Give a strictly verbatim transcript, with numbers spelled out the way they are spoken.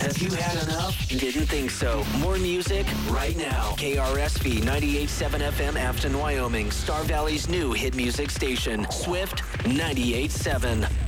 Have you had enough? Didn't think so. More music right now. K R S V ninety-eight point seven F M, Afton, Wyoming. Star Valley's new hit music station. Swift ninety-eight point seven.